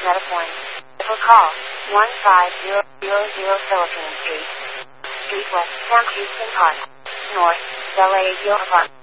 at a point. For call 15000 Philippine Street, West, South Houston Park, North, Del Rio Park.